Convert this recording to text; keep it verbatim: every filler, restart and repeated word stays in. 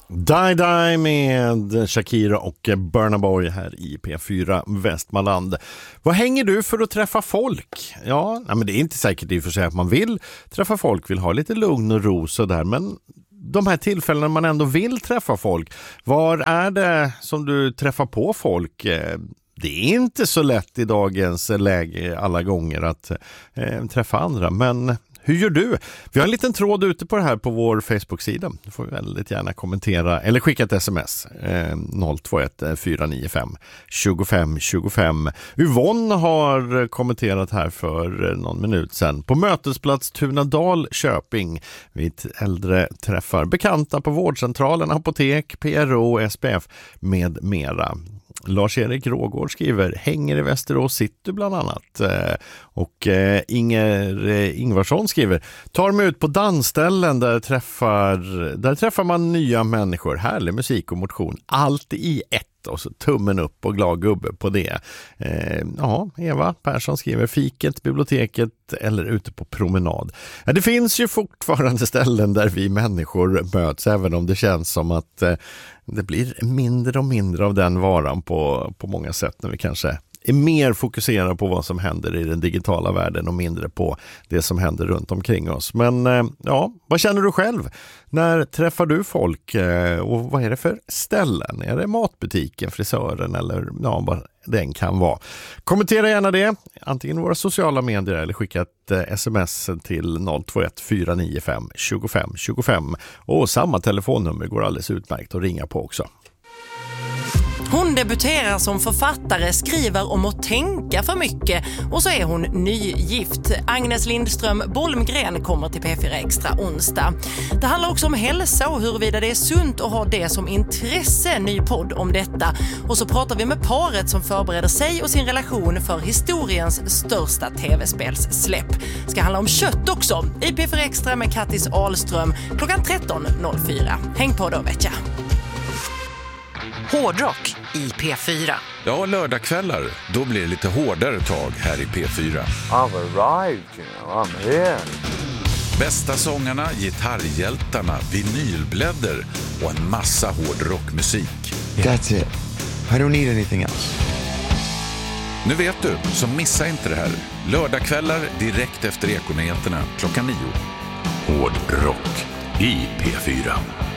Die Die med Shakira och Burna Boy här i P fyra Västmanland. Vad hänger du för att träffa folk? Ja, nej, men det är inte säkert i och för sig att man vill träffa folk, vill ha lite lugn och ro så där, men de här tillfällena man ändå vill träffa folk, var är det som du träffar på folk? Det är inte så lätt i dagens läge alla gånger att eh, träffa andra, men hur gör du? Vi har en liten tråd ute på det här på vår Facebook-sida. Du får väldigt gärna kommentera eller skicka ett sms eh, noll två ett fyra nio fem två fem två fem. Yvonne har kommenterat här för någon minut sedan. På mötesplats Tunadal Köping vid äldre träffar bekanta på vårdcentralen, apotek, P R O, S P F med mera. Lars-Erik Rågård skriver, hänger i Västerås city bland annat. Och Inger Ingvarsson skriver, tar mig ut på dansställen där träffar, där träffar man nya människor, härlig musik och motion, allt i ett. Och så tummen upp och glad gubbe på det. Eh, ja, Eva Persson skriver fiket, biblioteket eller ute på promenad. Ja, det finns ju fortfarande ställen där vi människor möts, även om det känns som att eh, det blir mindre och mindre av den varan på, på många sätt när vi kanske är mer fokuserade på vad som händer i den digitala världen och mindre på det som händer runt omkring oss. Men eh, ja, vad känner du själv? När träffar du folk eh, och vad är det för ställen? Är det matbutiken, frisören eller ja, vad den kan vara? Kommentera gärna det, antingen i våra sociala medier eller skicka ett eh, sms till noll två ett fyra nio fem två fem två fem. Och samma telefonnummer går alldeles utmärkt att ringa på också. Hon debuterar som författare, skriver om att tänka för mycket och så är hon nygift. Agnes Lindström Bolmgren kommer till P fyra Extra onsdag. Det handlar också om hälsa och huruvida det är sunt att ha det som intresse, ny podd om detta. Och så pratar vi med paret som förbereder sig och sin relation för historiens största tv-spelssläpp. Ska handla om kött också i P fyra Extra med Kattis Ahlström klockan tretton noll fyra. Häng på då vet jag. Hårdrock i P fyra. Ja, lördagskvällar, då blir det lite hårdare tag här i P fyra. I've arrived, you know, I'm here. Bästa sångarna, gitarrhjältarna, vinylblädder och en massa hårdrockmusik. That's it. I don't need anything else. Nu vet du, så missa inte det här. Lördagskvällar direkt efter Ekonyheterna klockan nio. Hårdrock i P fyra.